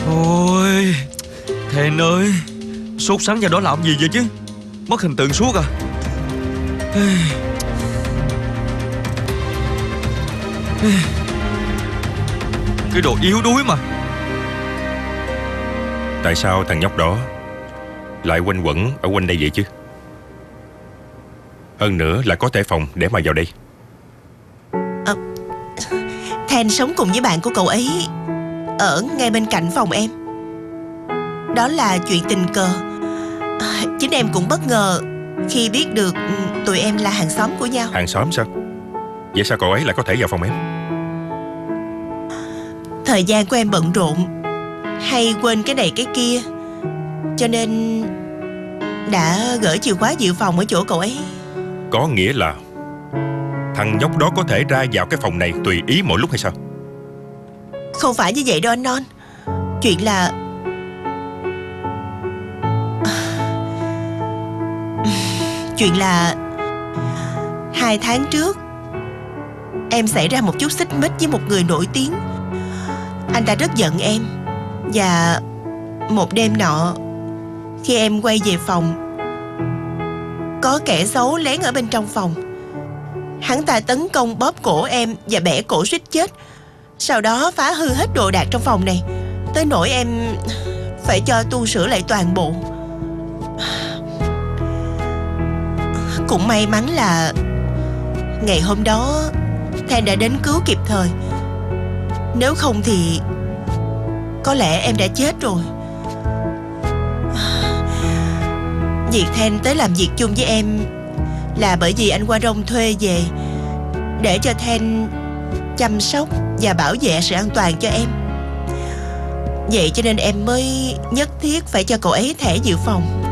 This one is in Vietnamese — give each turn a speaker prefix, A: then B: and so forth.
A: Ôi Thèn ơi, sốt sắng vào đó làm gì vậy chứ? Mất hình tượng suốt à. Cái đồ yếu đuối mà.
B: Tại sao thằng nhóc đó lại quanh quẩn ở quanh đây vậy chứ? Hơn nữa là có thẻ phòng để mà vào đây.
C: Than sống cùng với bạn của cậu ấy ở ngay bên cạnh phòng em. Đó là chuyện tình cờ. Chính em cũng bất ngờ khi biết được tụi em là hàng xóm của nhau.
B: Hàng xóm sao? Vậy sao cậu ấy lại có thể vào phòng em?
C: Thời gian của em bận rộn, hay quên cái này cái kia, cho nên đã gửi chìa khóa dự phòng ở chỗ cậu ấy.
B: Có nghĩa là thằng nhóc đó có thể ra vào cái phòng này tùy ý mỗi lúc hay sao?
C: Không phải như vậy đâu anh Non. Chuyện là Chuyện là 2 tháng trước em xảy ra một chút xích mích với một người nổi tiếng. Anh ta rất giận em. Và một đêm nọ, khi em quay về phòng, có kẻ xấu lén ở bên trong phòng. Hắn ta tấn công bóp cổ em và bẻ cổ suýt chết. Sau đó phá hư hết đồ đạc trong phòng này, tới nỗi em phải cho tu sửa lại toàn bộ. Cũng may mắn là ngày hôm đó Than đã đến cứu kịp thời. Nếu không thì có lẽ em đã chết rồi. Việc Than tới làm việc chung với em là bởi vì anh Qua Rông thuê về để cho Than chăm sóc và bảo vệ sự an toàn cho em. Vậy cho nên em mới nhất thiết phải cho cậu ấy thẻ dự phòng.